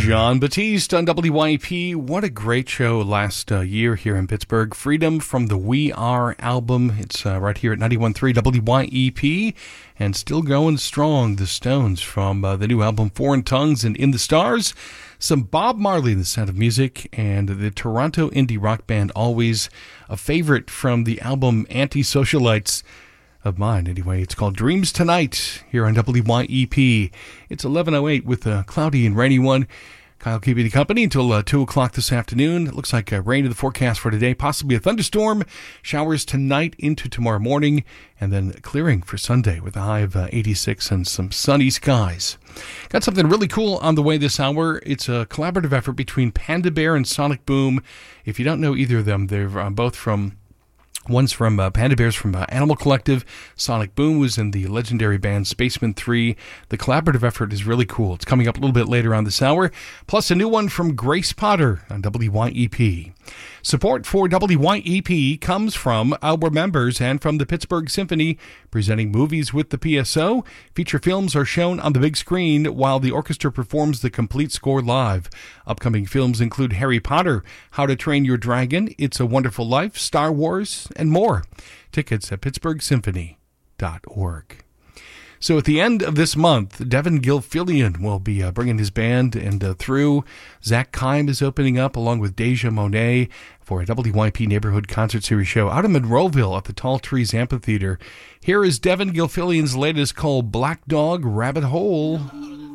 John Batiste on WYEP. What a great show last year here in Pittsburgh. Freedom from the We Are album. It's right here at 91.3 WYEP. And still going strong, the Stones from the new album Foreign Tongues and In the Stars. Some Bob Marley, The Sound of Music, and the Toronto indie rock band Always, a favorite from the album Anti-Socialites of mine. Anyway, it's called Dreams Tonight here on WYEP. It's 11:08 with a cloudy and rainy one. Kyle keeping you company until 2 o'clock this afternoon. It looks like rain in the forecast for today, possibly a thunderstorm. Showers tonight into tomorrow morning, and then clearing for Sunday with a high of 86 and some sunny skies. Got something really cool on the way this hour. It's a collaborative effort between Panda Bear and Sonic Boom. If you don't know either of them, they're both from... One's from Panda Bears from Animal Collective. Sonic Boom was in the legendary band Spaceman 3. The collaborative effort is really cool. It's coming up a little bit later on this hour. Plus a new one from Grace Potter on WYEP. Support for WYEP comes from our members and from the Pittsburgh Symphony, presenting movies with the PSO. Feature films are shown on the big screen while the orchestra performs the complete score live. Upcoming films include Harry Potter, How to Train Your Dragon, It's a Wonderful Life, Star Wars, and more. Tickets at pittsburghsymphony.org. So at the end of this month, Devin Gilfillian will be bringing his band through. Zach Kime is opening up along with Deja Monet for a WYP Neighborhood Concert Series show out of Monroeville at the Tall Trees Amphitheater. Here is Devin Gilfillian's latest called Black Dog Rabbit Hole.